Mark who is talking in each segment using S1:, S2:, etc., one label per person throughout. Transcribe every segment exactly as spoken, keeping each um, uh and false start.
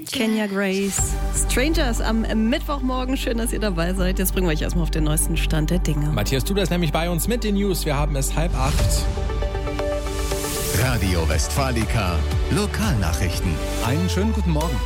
S1: Kenya Grace. Strangers am Mittwochmorgen. Schön, dass ihr dabei seid. Jetzt bringen wir euch erstmal auf den neuesten Stand der Dinge.
S2: Matthias Duda ist nämlich bei uns mit den News. Wir haben es halb acht.
S3: Radio Westfalica, Lokalnachrichten.
S4: Einen schönen guten Morgen.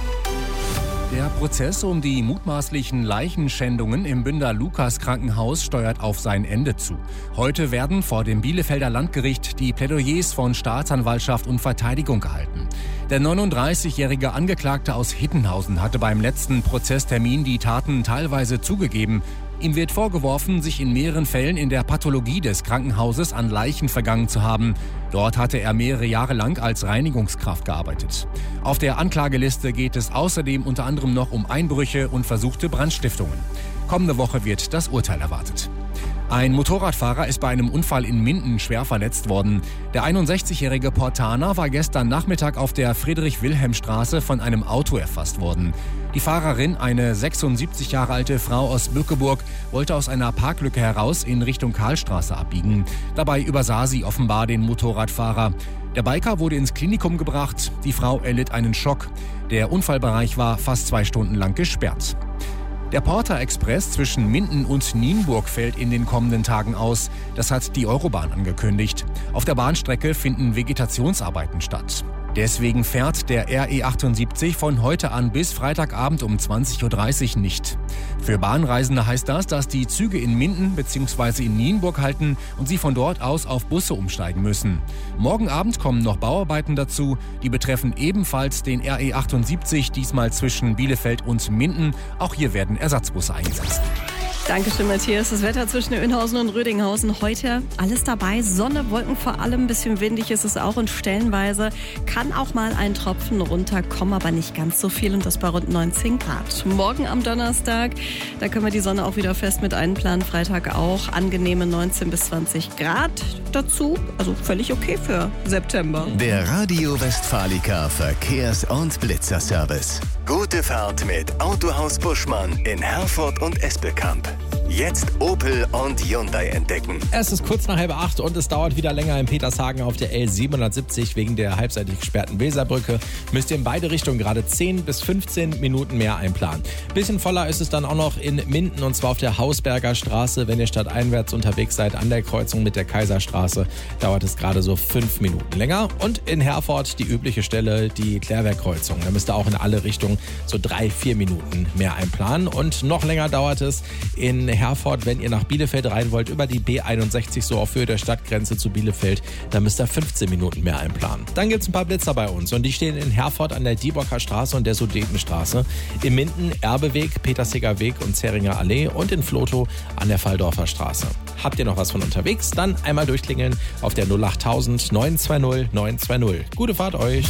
S4: Der Prozess um die mutmaßlichen Leichenschändungen im Bünder Lukas-Krankenhaus steuert auf sein Ende zu. Heute werden vor dem Bielefelder Landgericht die Plädoyers von Staatsanwaltschaft und Verteidigung gehalten. Der neununddreißigjährige Angeklagte aus Hittenhausen hatte beim letzten Prozesstermin die Taten teilweise zugegeben. Ihm wird vorgeworfen, sich in mehreren Fällen in der Pathologie des Krankenhauses an Leichen vergangen zu haben. Dort hatte er mehrere Jahre lang als Reinigungskraft gearbeitet. Auf der Anklageliste geht es außerdem unter anderem noch um Einbrüche und versuchte Brandstiftungen. Kommende Woche wird das Urteil erwartet. Ein Motorradfahrer ist bei einem Unfall in Minden schwer verletzt worden. Der einundsechzigjährige Portaner war gestern Nachmittag auf der Friedrich-Wilhelm-Straße von einem Auto erfasst worden. Die Fahrerin, eine sechsundsiebzig Jahre alte Frau aus Bückeburg, wollte aus einer Parklücke heraus in Richtung Karlstraße abbiegen. Dabei übersah sie offenbar den Motorradfahrer. Der Biker wurde ins Klinikum gebracht. Die Frau erlitt einen Schock. Der Unfallbereich war fast zwei Stunden lang gesperrt. Der Porter Express zwischen Minden und Nienburg fällt in den kommenden Tagen aus. Das hat die Eurobahn angekündigt. Auf der Bahnstrecke finden Vegetationsarbeiten statt. Deswegen fährt der R E achtundsiebzig von heute an bis Freitagabend um zwanzig Uhr dreißig nicht. Für Bahnreisende heißt das, dass die Züge in Minden bzw. in Nienburg halten und sie von dort aus auf Busse umsteigen müssen. Morgen Abend kommen noch Bauarbeiten dazu. Die betreffen ebenfalls den R E achtundsiebzig, diesmal zwischen Bielefeld und Minden. Auch hier werden Ersatzbusse eingesetzt.
S1: Dankeschön, Matthias. Das Wetter zwischen Önhausen und Rödinghausen heute alles dabei. Sonne, Wolken vor allem, ein bisschen windig ist es auch und stellenweise kann auch mal ein Tropfen runterkommen, aber nicht ganz so viel und das bei rund neunzehn Grad. Morgen am Donnerstag, da können wir die Sonne auch wieder fest mit einplanen. Freitag auch angenehme neunzehn bis zwanzig Grad dazu. Also völlig okay für September.
S3: Der Radio Westfalica Verkehrs- und Blitzerservice. Gute Fahrt mit Autohaus Buschmann in Herford und Espelkamp. Jetzt Opel und Hyundai entdecken.
S2: Es ist kurz nach halb acht und es dauert wieder länger in Petershagen auf der L siebenhundertsiebzig wegen der halbseitig gesperrten Weserbrücke. Müsst ihr in beide Richtungen gerade zehn bis fünfzehn Minuten mehr einplanen. Bisschen voller ist es dann auch noch in Minden und zwar auf der Hausberger Straße. Wenn ihr stadteinwärts unterwegs seid an der Kreuzung mit der Kaiserstraße, dauert es gerade so fünf Minuten länger. Und in Herford die übliche Stelle, die Klärwerkkreuzung. Da müsst ihr auch in alle Richtungen so drei, vier Minuten mehr einplanen. Und noch länger dauert es in Herford, wenn ihr nach Bielefeld rein wollt, über die B einundsechzig, so auf Höhe der Stadtgrenze zu Bielefeld, da müsst ihr fünfzehn Minuten mehr einplanen. Dann gibt es ein paar Blitzer bei uns und die stehen in Herford an der Diebocker Straße und der Sudetenstraße, in Minden, Erbeweg, Petersiger Weg und Zähringer Allee und in Vlotho an der Valdorfer Straße. Habt ihr noch was von unterwegs? Dann einmal durchklingeln auf der null achttausend neun zwei null neun zwei null. Gute Fahrt euch!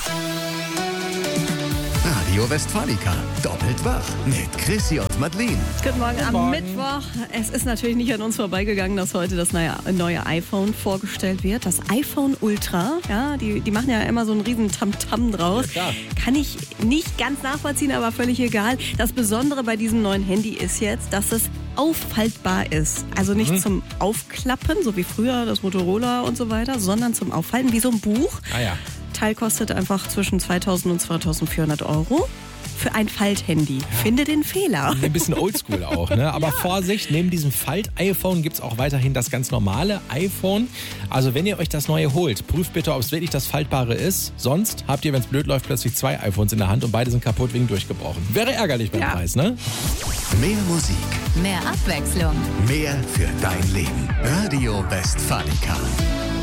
S3: Radio Westfalica, doppelt wach mit Chrissy und Madeleine.
S1: Guten Morgen
S2: Guten
S1: am
S2: Morgen.
S1: Mittwoch. Es ist natürlich nicht an uns vorbeigegangen, dass heute das neue, neue iPhone vorgestellt wird. Das iPhone Ultra. Ja, die, die machen ja immer so einen riesen Tamtam draus.
S2: Ja, klar.
S1: Kann ich nicht ganz nachvollziehen, aber völlig egal. Das Besondere bei diesem neuen Handy ist jetzt, dass es auffaltbar ist. Also nicht
S2: Mhm.
S1: zum Aufklappen, so wie früher das Motorola und so weiter, sondern zum Auffalten, wie so ein Buch.
S2: Ah ja.
S1: Teil kostet einfach zwischen zweitausend und zweitausendvierhundert Euro für ein Falthandy. Finde den Fehler.
S2: Ein bisschen oldschool auch, ne? Aber Vorsicht, neben diesem Falt-iPhone gibt es auch weiterhin das ganz normale iPhone. Also wenn ihr euch das neue holt, prüft bitte, ob es wirklich das Faltbare ist. Sonst habt ihr, wenn es blöd läuft, plötzlich zwei iPhones in der Hand und beide sind kaputt wegen durchgebrochen. Wäre ärgerlich beim
S1: Ja.
S2: Preis, ne?
S3: Mehr Musik,
S5: Mehr Abwechslung.
S3: mehr für dein Leben. Radio Westfalica.